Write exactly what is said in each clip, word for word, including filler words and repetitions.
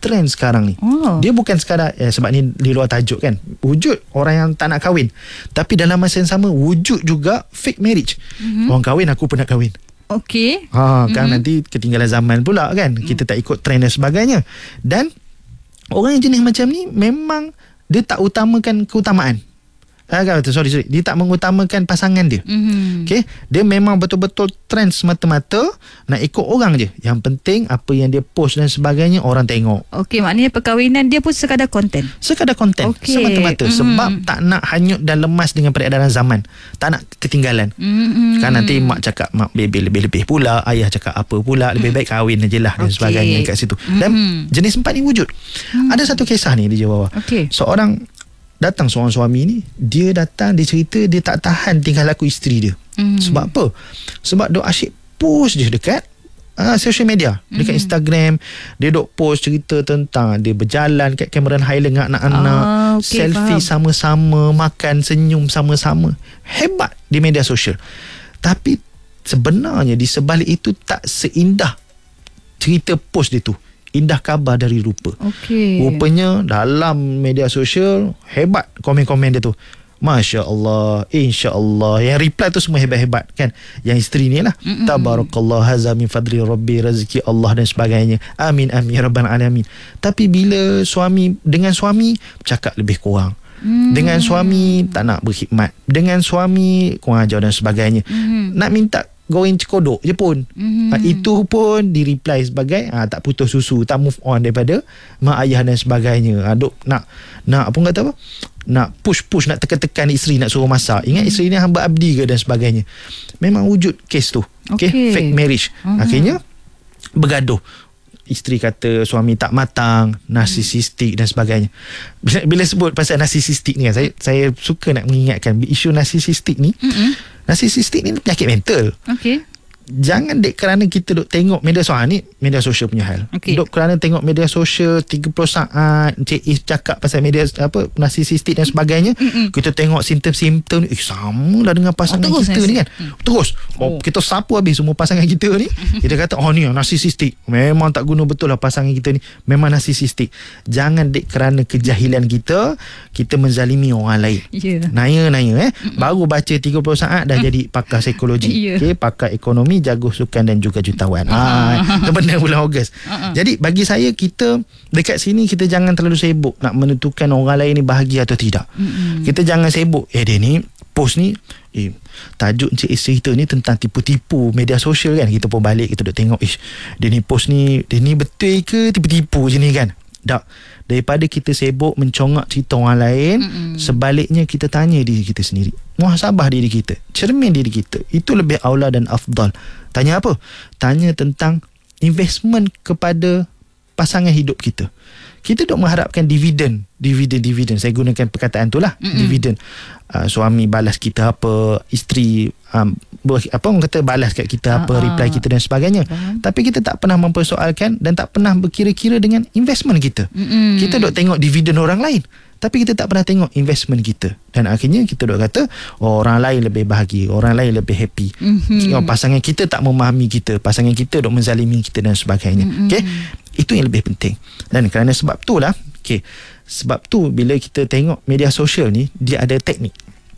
trend sekarang ni. Oh. Dia bukan sekadar eh, sebab ni di luar tajuk kan, wujud orang yang tak nak kahwin, tapi dalam masa yang sama wujud juga fake marriage. Mm-hmm. Orang kahwin, aku pun nak kahwin. Okey. Ha, kan mm-hmm. nanti ketinggalan zaman pula kan. Mm. Kita tak ikut trend dan sebagainya. Dan orang yang jenis macam ni memang dia tak utamakan keutamaan. Ah, sorry, sorry. Dia tak mengutamakan pasangan dia. Mm-hmm. Okay? Dia memang betul-betul trend semata-mata nak ikut orang je. Yang penting apa yang dia post dan sebagainya orang tengok. Okey, maknanya perkahwinan dia pun sekadar konten. Sekadar konten okay. semata-mata. Mm-hmm. Sebab tak nak hanyut dan lemas dengan peredaran zaman. Tak nak ketinggalan. Mm-hmm. Kan nanti mak cakap mak baby lebih-lebih pula, ayah cakap apa pula, lebih baik kahwin je lah dan okay. sebagainya kat situ. Dan mm-hmm. jenis empat ni wujud. Mm-hmm. Ada satu kisah ni di Jawa. Okay. Seorang datang seorang suami ni, dia datang, dia cerita dia tak tahan tingkah laku isteri dia. Mm. Sebab apa? Sebab dok asyik post je dekat uh, social media, mm. dekat Instagram. Dia dok post cerita tentang dia berjalan kat Cameron Highland dengan anak-anak, ah, okay, selfie faham. sama-sama, makan, senyum sama-sama. Hebat di media sosial. Tapi sebenarnya di sebalik itu tak seindah cerita post dia tu. Indah khabar dari rupa. Okay. Rupanya dalam media sosial hebat komen-komen dia tu. Masya Allah, insya Allah. Yang reply tu semua hebat-hebat kan. Yang isteri ni lah. Mm-mm. Tabarakallah haza min fadli rabbi rezeki Allah dan sebagainya. Amin amin ya rabbal alamin. Tapi bila suami dengan suami cakap lebih kurang. Mm. Dengan suami tak nak berkhidmat. Dengan suami kurang ajar dan sebagainya. Mm. Nak minta goreng cekodok je pun. Mm-hmm. Ha, itu pun di reply sebagai ha, tak putus susu, tak move on daripada mak ayah dan sebagainya. Ha, duk nak nak apa kata apa? Nak push-push, nak tekan-tekan isteri, nak suruh masak. Ingat mm-hmm. isteri ni hamba abdi ke dan sebagainya. Memang wujud kes tu. Okay. Okay? Fake marriage. Mm-hmm. Akhirnya bergaduh. Isteri kata suami tak matang, narsisistik dan sebagainya. Bila, bila sebut pasal narsisistik ni kan, saya saya suka nak mengingatkan isu narsisistik ni. Mm-hmm. Narsisistik ni penyakit mental. Okey. Jangan dek kerana kita duk tengok media sosial ni, media sosial punya hal. Okay. Duk kerana tengok media sosial tiga puluh saat Encik Is cakap pasal media apa narsisistik dan sebagainya, Mm-mm. kita tengok simptom-simptom eh sama lah dengan pasangan oh, kita ni kan. Hmm. Terus oh, kita sapu habis semua pasangan kita ni. Kita kata oh ni narsisistik. Memang tak guna betul lah pasangan kita ni. Memang narsisistik. Jangan dek kerana kejahilan kita kita menzalimi orang lain. Yeah. Naya-naya eh. Mm-mm. Baru baca tiga puluh saat dah mm. jadi pakar psikologi. Yeah. Okey, pakar ekonomi, jago sukan dan juga jutawan. Ah, itu benda bulan Ogos. Uh-uh. Jadi bagi saya kita dekat sini kita jangan terlalu sibuk nak menentukan orang lain ni bahagia atau tidak. Mm-hmm. Kita jangan sibuk eh dia ni post ni eh tajuk Encik Is cerita ni tentang tipu-tipu media sosial kan. Kita pun balik kita duk tengok ish dia ni post ni dia ni betul ke tipu-tipu je ni kan. Tak. Daripada kita sibuk mencongak cerita orang lain, mm-mm. sebaliknya kita tanya diri kita sendiri. Muhasabah diri kita. Cermin diri kita. Itu lebih aula dan afdal. Tanya apa? Tanya tentang investment kepada pasangan hidup kita. Kita duk mengharapkan dividen. Dividen-dividen. Saya gunakan perkataan tu lah. Mm-mm. Dividen. Uh, suami balas kita apa, isteri um, ber, apa orang kata balas kat kita apa, uh-uh. reply kita dan sebagainya. Uh-huh. Tapi kita tak pernah mempersoalkan dan tak pernah berkira-kira dengan investment kita. Mm-mm. Kita duk tengok dividen orang lain, tapi kita tak pernah tengok investment kita. Dan akhirnya kita duk kata oh, orang lain lebih bahagia, orang lain lebih happy. Mm-hmm. Oh, pasangan kita tak memahami kita, pasangan kita duk menzalimi kita dan sebagainya. Mm-hmm. Okay? Itu yang lebih penting. Dan kerana sebab tu lah, okay, sebab tu bila kita tengok media sosial ni, dia ada teknik,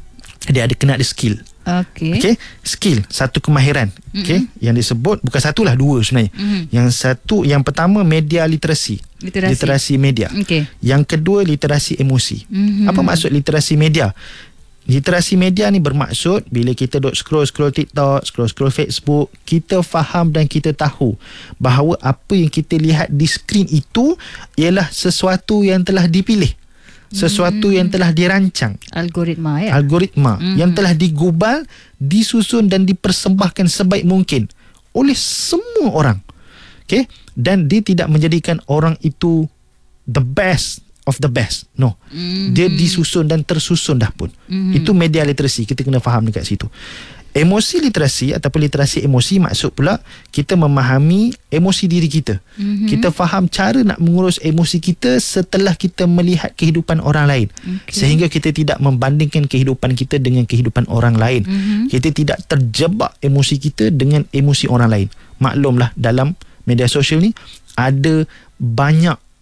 dia ada kena ada skill. Okay. Okay, skill, satu kemahiran. Mm-hmm. Okay, yang disebut bukan satu lah, dua sebenarnya. Mm-hmm. Yang satu, yang pertama media literasi, literasi, literasi media. Okay. Yang kedua literasi emosi. Mm-hmm. Apa maksud literasi media? Literasi media ni bermaksud bila kita duk scroll-scroll TikTok, scroll-scroll Facebook, kita faham dan kita tahu bahawa apa yang kita lihat di skrin itu ialah sesuatu yang telah dipilih, sesuatu hmm. yang telah dirancang, algoritma ya. Algoritma hmm. yang telah digubal, disusun dan dipersembahkan sebaik mungkin oleh semua orang. Okey, dan dia tidak menjadikan orang itu the best of the best. No. Mm-hmm. Dia disusun dan tersusun dah pun. Mm-hmm. Itu media literasi. Kita kena faham dekat situ. Emosi literasi ataupun literasi emosi maksud pula kita memahami emosi diri kita. Mm-hmm. Kita faham cara nak mengurus emosi kita setelah kita melihat kehidupan orang lain. Okay. Sehingga kita tidak membandingkan kehidupan kita dengan kehidupan orang lain. Mm-hmm. Kita tidak terjebak emosi kita dengan emosi orang lain. Maklumlah dalam media sosial ni ada banyak